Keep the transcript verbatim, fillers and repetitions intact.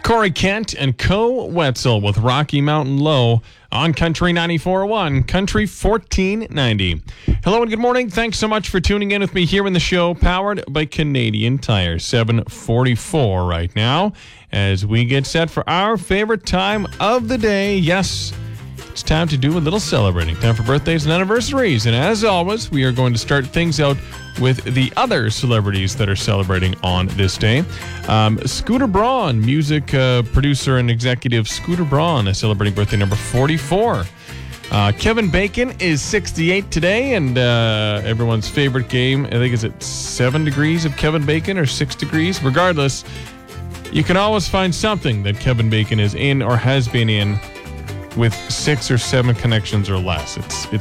Corey Kent and Co. Wetzel with Rocky Mountain Low on Country ninety-four point one, Country fourteen ninety. Hello and good morning. Thanks so much for tuning in with me here in the show, powered by Canadian Tire. seven forty-four right now as we get set for our favorite time of the day. Yes, it's time to do a little celebrating. Time for birthdays and anniversaries. And as always, we are going to start things out with the other celebrities that are celebrating on this day. Um, Scooter Braun, music uh, producer and executive Scooter Braun, is celebrating birthday number forty-four. Uh, Kevin Bacon is sixty-eight today, and uh, everyone's favorite game, I think, is it seven degrees of Kevin Bacon or six degrees? Regardless, you can always find something that Kevin Bacon is in or has been in with six or seven connections or less. It's it's